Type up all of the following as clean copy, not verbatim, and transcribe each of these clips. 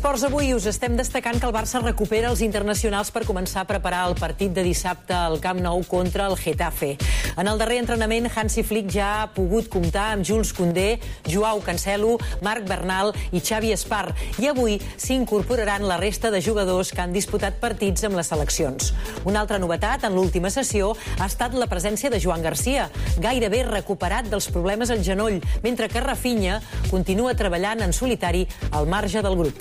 esports avui us estem destacant que el Barça recupera els internacionals per començar a preparar el partit de dissabte al Camp Nou contra el Getafe. En el darrer entrenament, Hansi Flick ja ha pogut comptar amb Jules Koundé, Joao Cancelo, Marc Bernal i Xavi Espar. I avui s'incorporaran la resta de jugadors que han disputat partits amb les seleccions. Una altra novetat en l'última sessió ha estat la presència de Joan Garcia, gairebé recuperat dels problemes al genoll, mentre que Rafinha continua treballant en solitari al marge del grup.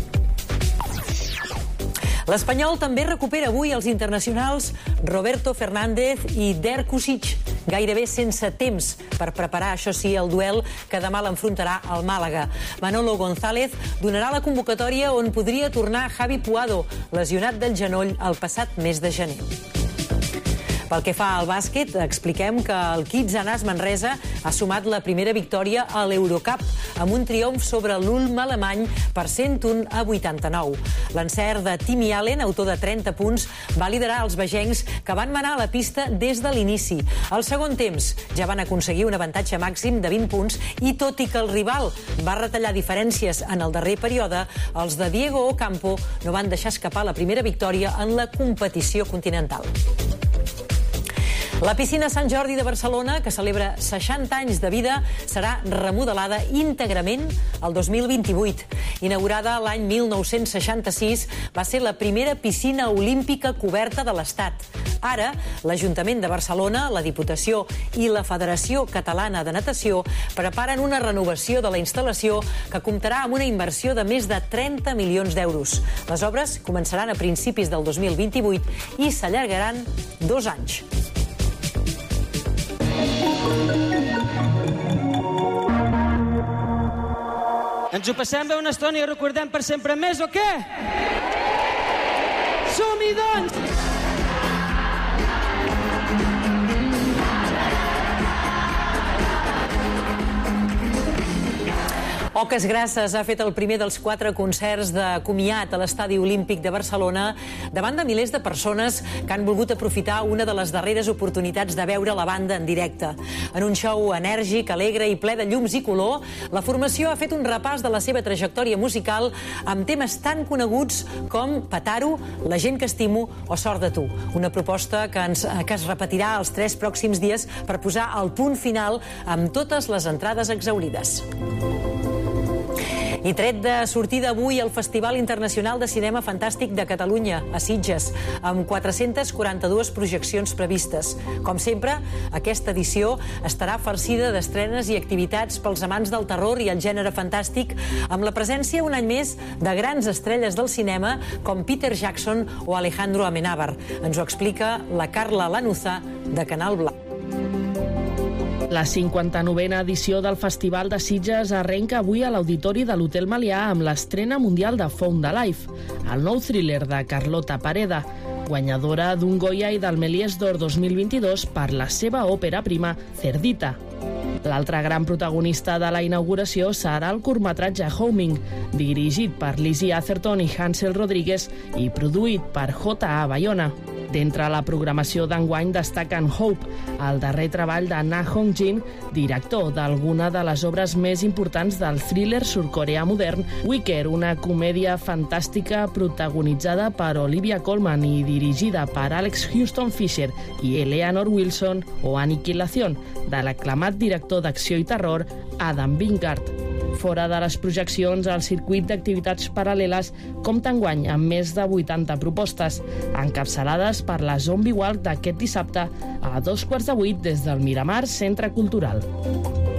L'Espanyol també recupera avui els internacionals Roberto Fernández i Dirk Kuzmic, gairebé sense temps per preparar, això sí, el duel que demà l'enfrontarà al Màlaga. Manolo González donarà la convocatòria on podria tornar Javi Puado, lesionat del genoll el passat mes de gener. Pel que fa al bàsquet, expliquem que el Kids Anas Manresa ha sumat la primera victòria a l'Eurocup amb un triomf sobre l'Ulm alemany per 101-89. L'encert de Timmy Allen, autor de 30 punts, va liderar els vegencs que van manar a la pista des de l'inici. Al segon temps ja van aconseguir un avantatge màxim de 20 punts i tot i que el rival va retallar diferències en el darrer període, els de Diego Ocampo no van deixar escapar la primera victòria en la competició continental. La piscina Sant Jordi de Barcelona, que celebra 60 anys de vida, serà remodelada íntegrament el 2028. Inaugurada l'any 1966, va ser la primera piscina olímpica coberta de l'Estat. Ara, l'Ajuntament de Barcelona, la Diputació i la Federació Catalana de Natació preparen una renovació de la instal·lació que comptarà amb una inversió de més de 30 milions d'euros. Les obres començaran a principis del 2028 i s'allargaran 2 anys. Ens ho passem bé una estona i recordem per sempre més o què? Som-hi, doncs! Oques Grasses ha fet el primer dels 4 concerts de comiat a l'Estadi Olímpic de Barcelona davant de milers de persones que han volgut aprofitar una de les darreres oportunitats de veure la banda en directe. En un show enèrgic, alegre i ple de llums i color, la formació ha fet un repàs de la seva trajectòria musical amb temes tan coneguts com Petaro, La gent que estimo o Sort de tu. Una proposta que es repetirà els 3 pròxims dies per posar el punt final amb totes les entrades exhaurides. I tret de sortida avui al Festival Internacional de Cinema Fantàstic de Catalunya, a Sitges, amb 442 projeccions previstes. Com sempre, aquesta edició estarà farcida d'estrenes i activitats pels amants del terror i el gènere fantàstic, amb la presència un any més de grans estrelles del cinema com Peter Jackson o Alejandro Amenábar. Ens ho explica la Carla Lanuza, de Canal Blau. La 59a edició del Festival de Sitges arrenca avui a l'Auditori de l'Hotel Melià amb l'estrena mundial de Found Alive, el nou thriller de Carlota Pareda, guanyadora d'un Goya i del Méliès d'Or 2022 per la seva òpera prima Cerdita. L'altre gran protagonista de la inauguració serà el curtmetratge Homing, dirigit per Lizzie Atherton i Hansel Rodríguez i produït per J.A. Bayona. D'entre la programació d'enguany destaquen Hope, el darrer treball de Na Hong-jin, director d'alguna de les obres més importants del thriller surcoreà modern, Wicker, una comèdia fantàstica protagonitzada per Olivia Colman i dirigida per Alex Houston Fisher i Eleanor Wilson, o Aniquilación, de l'aclamat director d'acció i terror Adam Wingard. Fora de les projeccions, el circuit d'activitats paral·leles compta enguany amb més de 80 propostes, encapçalades per la Zombie Walk d'aquest dissabte a 7:15 des del Miramar Centre Cultural.